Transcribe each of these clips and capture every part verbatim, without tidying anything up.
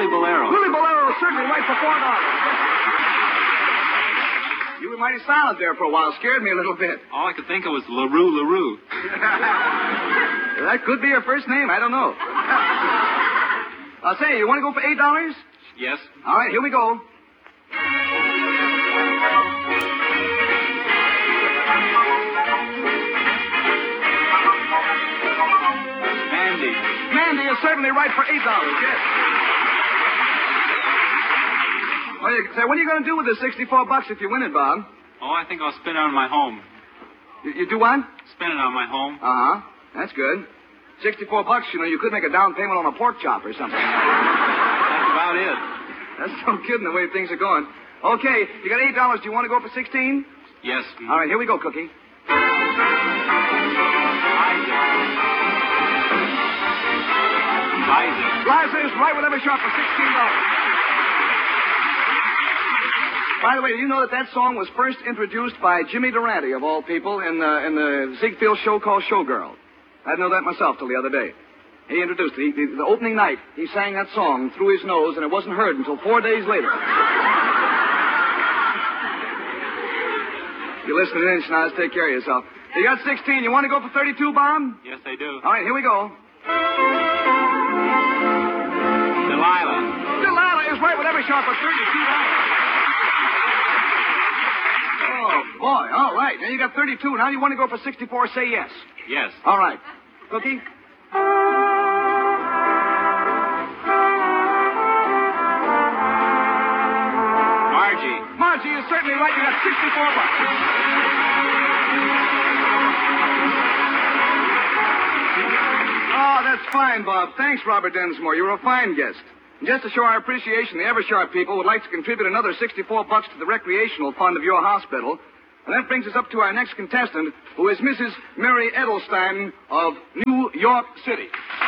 Willie Bolero. Willie Bolero is certainly right for four dollars. You were mighty silent there for a while. Scared me a little bit. All I could think of was LaRue LaRue. That could be her first name. I don't know. I'll say, you want to go for eight dollars? Yes. All right, here we go. Mandy. Mandy is certainly right for eight dollars, yes. Well, you, say, what are you going to do with the sixty-four bucks if you win it, Bob? Oh, I think I'll spend it on my home. You, you do what? Spend it on my home. Uh-huh. That's good. sixty-four bucks, you know, you could make a down payment on a pork chop or something. That's about it. That's no kidding the way things are going. Okay, you got eight dollars. Do you want to go for sixteen? Yes. All right, here we go, Cookie. Liza. Liza is right with every shot for sixteen dollars. By the way, do you know that that song was first introduced by Jimmy Durante, of all people, in, uh, in the Ziegfeld show called Showgirl? I didn't know that myself till the other day. He introduced it. He, the, the opening night, he sang that song through his nose, and it wasn't heard until four days later. You're listening in, Schnoz. Take care of yourself. You got sixteen. You want to go for thirty-two, Bob? Yes, I do. All right, here we go. Delilah. Delilah is right with every shot for thirty-two dollars. Oh, boy. All right. Now you got thirty-two. Now you want to go for sixty-four. Say yes. Yes. All right. Cookie? Margie. Margie is certainly right. You got sixty-four bucks. Oh, that's fine, Bob. Thanks, Robert Densmore. You're a fine guest. And just to show our appreciation, the Eversharp people would like to contribute another sixty-four bucks to the recreational fund of your hospital. And that brings us up to our next contestant, who is Missus Mary Edelstein of New York City.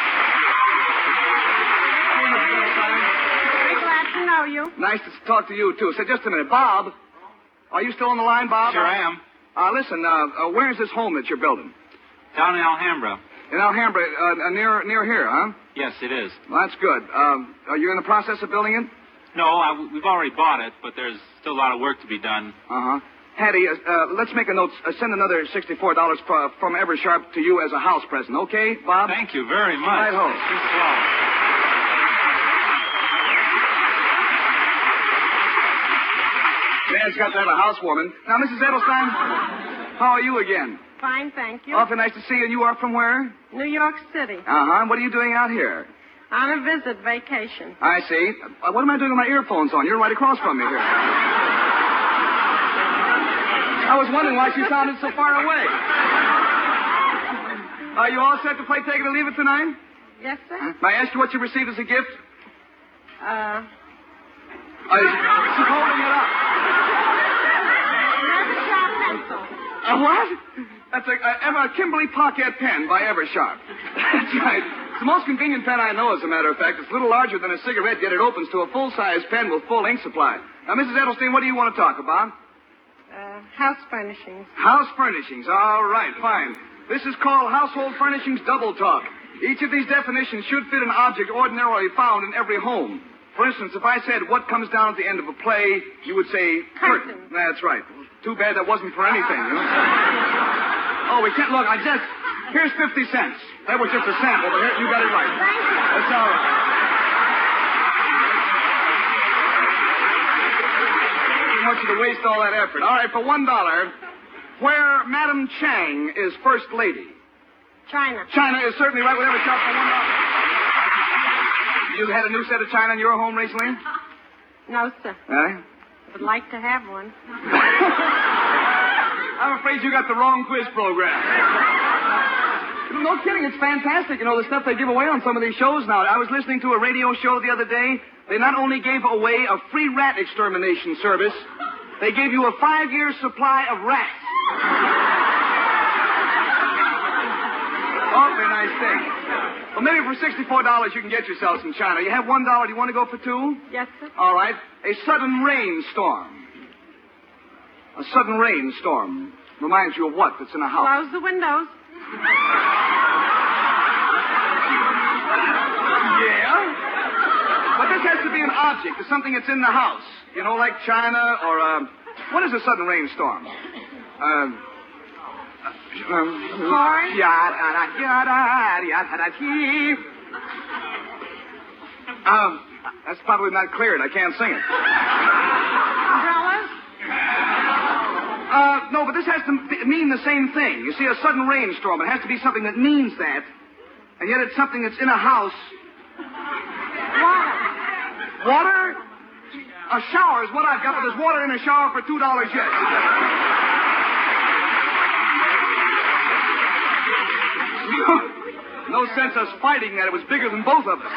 Hey, Missus Edelstein. Very glad to know you. Nice to talk to you, too. Say, just a minute. Bob, are you still on the line, Bob? Sure I am. Uh, listen, uh, uh, where is this home that you're building? Down in Alhambra. In Alhambra, uh, near near here, huh? Yes, it is. Well, that's good. Um, are you in the process of building it? No, I, we've already bought it, but there's still a lot of work to be done. Uh-huh. Hattie, uh, uh, let's make a note. Uh, send another sixty-four dollars for, from Eversharp to you as a house present, okay, Bob? Thank you very much. Right ho. Too slow. Dad's got to have a housewarming. Now, Missus Edelstein, how are you again? Fine, thank you. Awfully nice to see you. And you are from where? New York City. Uh-huh. What are you doing out here? On a visit vacation. I see. Uh, what am I doing with my earphones on? You're right across from me here. I was wondering why she sounded so far away. Are you all set to play Take It or Leave It tonight? Yes, sir. May I ask you what you received as a gift? Uh, Uh, she's holding it up. another sharp pencil. A what? That's a, a, a Kimberly Pocket pen by Eversharp. That's right. It's the most convenient pen I know, as a matter of fact. It's a little larger than a cigarette, yet it opens to a full-size pen with full ink supply. Now, Missus Edelstein, what do you want to talk about? Uh, house furnishings. House furnishings. All right, fine. This is called Household Furnishings Double Talk. Each of these definitions should fit an object ordinarily found in every home. For instance, if I said, what comes down at the end of a play, you would say, curtain. Curtain. That's right. Too bad that wasn't for anything, you know? Oh, we can't, look, I just, here's fifty cents. That was just a sample, but here, you got it right. Thank you. That's all right. I want you to waste all that effort. All right, for one dollar, where Madam Chang is first lady. China. China is certainly right with every shot for one dollar. You had a new set of china in your home recently? No, sir. Eh? Would like to have one. I'm afraid you got the wrong quiz program. No kidding, it's fantastic, you know, the stuff they give away on some of these shows now. I was listening to a radio show the other day. They not only gave away a free rat extermination service, they gave you a five-year supply of rats. Awfully nice thing. Well, maybe for sixty-four dollars you can get yourself some china. You have one dollar. Do you want to go for two? Yes, sir. All right. A sudden rainstorm. A sudden rainstorm reminds you of what that's in a house? Close the windows. Yeah? But this has to be an object, to something that's in the house. You know, like China or, uh, what is a sudden rainstorm? Um... Um, Corn? yada, yada, yada, yada, um, that's probably not clear, and I can't sing it. Umbrellas? Uh, no, but this has to mean the same thing. You see, a sudden rainstorm, it has to be something that means that, and yet it's something that's in a house. Water. Water? A shower is what I've got, but there's water in a shower for two dollars yet. No sense us fighting that. It was bigger than both of us.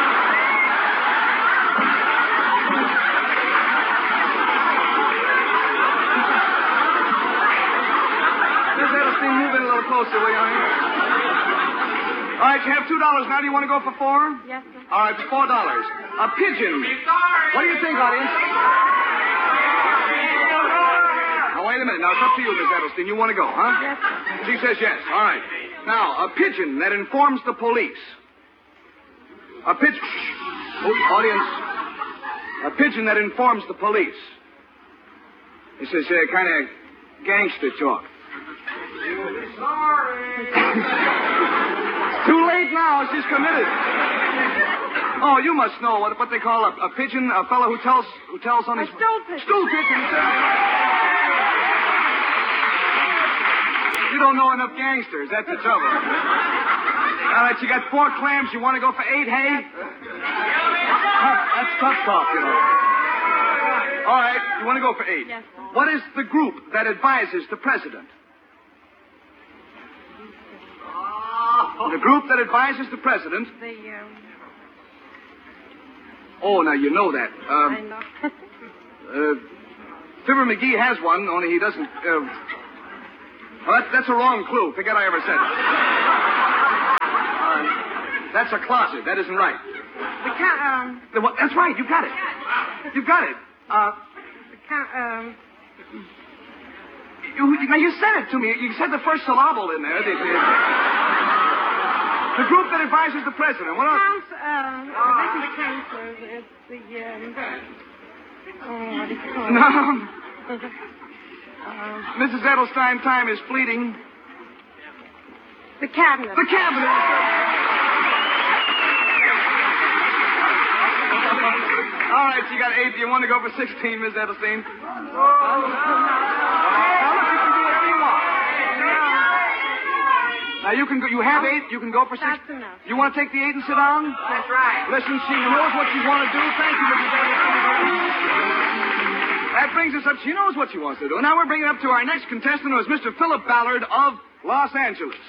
Miss Edelstein, move in a little closer, will you, honey? All right, you have two dollars now. Do you want to go for four? Yes, sir. All right, for four dollars. A pigeon. What do you think, audience? Now, wait a minute. Now, it's up to you, Miss Edelstein. You want to go, huh? Yes, sir. She says yes. All right. Now, a pigeon that informs the police. A pigeon... Oh, audience. A pigeon that informs the police. This is uh, kind of gangster talk. Sorry. Too late now. She's committed. Oh, you must know what, what they call a, a pigeon, a fellow who tells who tells on A his... stool pigeon. Stool pigeon. You don't know enough gangsters. That's the trouble. All right, you got four clams. You want to go for eight, hey? Tough, that's tough talk, you know. All right, you want to go for eight? Yes, sir. What is the group that advises the president? The group that advises the president. The, um... Oh, now you know that. Um, I know. uh, Fibber McGee has one, only he doesn't... Uh, well, that's, that's a wrong clue. Forget I ever said it. Uh, that's a closet. That isn't right. The ca- um... The, what, that's right. You got it. You got it. Uh, The ca- um... you, now, you said it to me. You said the first syllable in there. The, the, the group that advises the president. What else? Counts, um... It isn't the counselors. It's the, um... Oh, what do you call it? No. Um, Missus Edelstein, time is fleeting. the cabinet. The cabinet. All right, you got eight. Do you want to go for sixteen, Miss Edelstein? Huh? Now, look, you can do whatever you want. Now, you can go. You have eight. You can go for six. That's enough. You want to take the eight and sit down? That's right. Listen, she knows what you want to do. Thank you, Missus Edelstein. That brings us up. She knows what she wants to do. Now we're bringing up to our next contestant, who is Mister Philip Ballard of Los Angeles.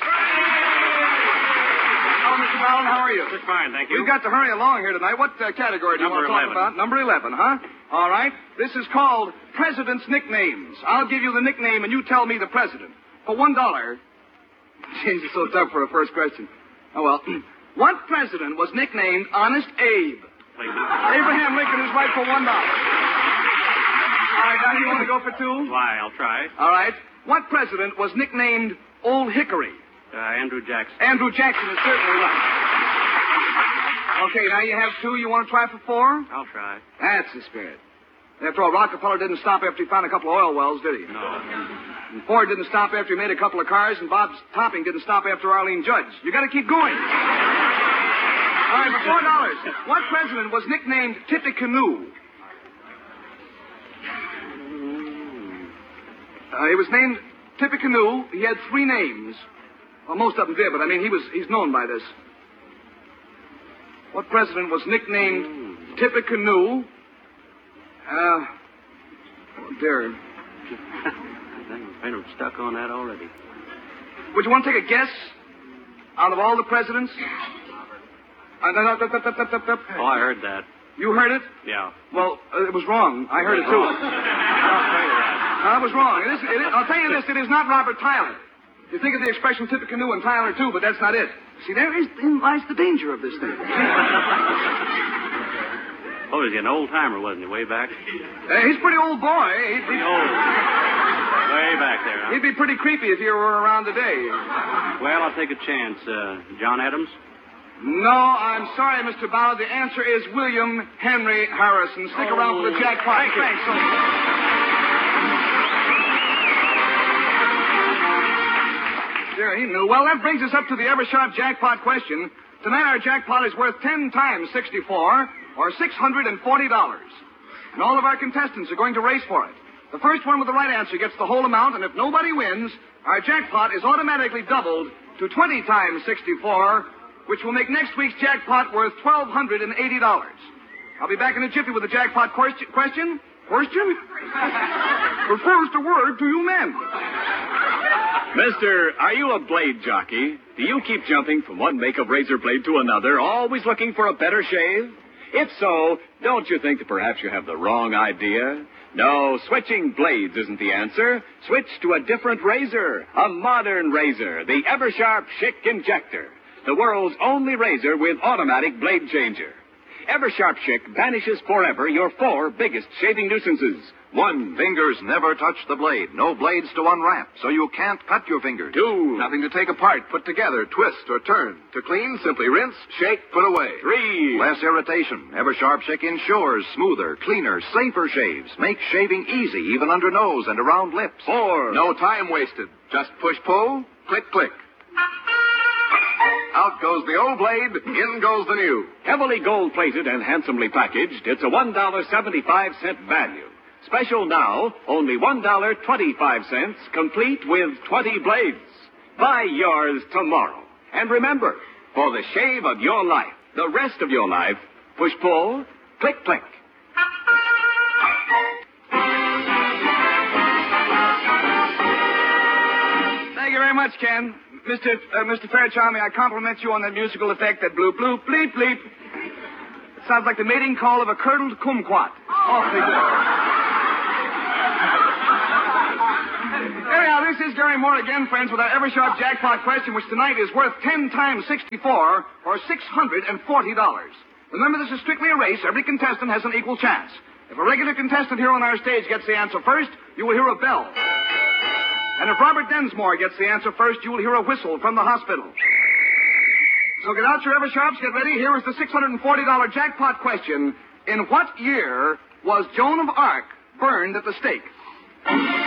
Hello, Mister Ballard. How are you? Just fine, thank you. We've got to hurry along here tonight. What uh, category do you Number want to talk eleven. about? Number eleven, huh? All right. This is called President's Nicknames. I'll give you the nickname, and you tell me the president. For one dollar. Jeez, it's so tough for a first question. Oh, well. What president was nicknamed Honest Abe? Lincoln. Abraham Lincoln is right for one dollar. All right, now you want to go for two? Why, I'll try. All right. What president was nicknamed Old Hickory? Uh, Andrew Jackson. Andrew Jackson is certainly right. Okay, now you have two. You want to try for four? I'll try. That's the spirit. After all, Rockefeller didn't stop after he found a couple of oil wells, did he? No. And Ford didn't stop after he made a couple of cars, and Bob Topping didn't stop after Arlene Judge. You got to keep going. All right, for four dollars. What president was nicknamed Tippecanoe? Uh, he was named Tippecanoe. He had three names. Well, most of them did, but I mean, he was he's known by this. What president was nicknamed Tippecanoe? Uh, oh dear. I think I'm kind of stuck on that already. Would you want to take a guess? Out of all the presidents? Uh, no, no, no, no, no, no, no. Oh, I heard that. You heard it? Yeah. Well, uh, it was wrong. I heard it too. I'll tell you that. Uh, it was wrong. It is, it is, I'll tell you this, it is not Robert Tyler. You think of the expression Tippecanoe and Tyler, too, but that's not it. See, there is, in lies the danger of this thing. Oh, he's an old-timer, wasn't he, way back? Uh, he's a pretty old boy. He'd, Pretty he'd, old. Way back there, huh? he'd be pretty creepy if he were around today. Well, I'll take a chance. Uh, John Adams? No, I'm sorry, Mister Ballard. The answer is William Henry Harrison. Stick Oh, around for the jackpot. thank you. Thanks. so much. There, he knew. Well, that brings us up to the ever-sharp jackpot question. Tonight, our jackpot is worth ten times sixty-four, or six hundred forty dollars. And all of our contestants are going to race for it. The first one with the right answer gets the whole amount, and if nobody wins, our jackpot is automatically doubled to twenty times sixty-four, which will make next week's jackpot worth one thousand two hundred eighty dollars. I'll be back in a jiffy with the jackpot question. Question? Question? But first, a word to you men. Mister, are you a blade jockey? Do you keep jumping from one make of razor blade to another, always looking for a better shave? If so, don't you think that perhaps you have the wrong idea? No, switching blades isn't the answer. Switch to a different razor, a modern razor, the Eversharp Schick Injector, the world's only razor with automatic blade changer. Eversharp Schick banishes forever your four biggest shaving nuisances. One, Fingers never touch the blade. No blades to unwrap, so you can't cut your fingers. two, Nothing to take apart, put together, twist, or turn. To clean, simply rinse, shake, put away. three, Less irritation. Eversharp Schick ensures smoother, cleaner, safer shaves. Makes shaving easy, even under nose and around lips. four, No time wasted. Just push-pull, click-click. Out goes the old blade, in goes the new. Heavily gold-plated and handsomely packaged, it's a one dollar and seventy-five cents value. Special now, only one dollar and twenty-five cents, complete with twenty blades. Buy yours tomorrow. And remember, for the shave of your life, the rest of your life, push-pull, click-click. Thank you very much, Ken. Mister Uh, Mister Fairchild, may I compliment you on that musical effect, that bloop, bloop, bleep, bleep. It sounds like the mating call of a curdled kumquat. Awfully good. Anyhow, this is Gary Moore again, friends, with our Eversharp jackpot question, which tonight is worth ten times sixty-four, or six hundred forty dollars. Remember, this is strictly a race. Every contestant has an equal chance. If a regular contestant here on our stage gets the answer first, you will hear a bell. And if Robert Densmore gets the answer first, you will hear a whistle from the hospital. So get out your Eversharps, get ready. Here is the six hundred forty dollars jackpot question. In what year was Joan of Arc burned at the stake?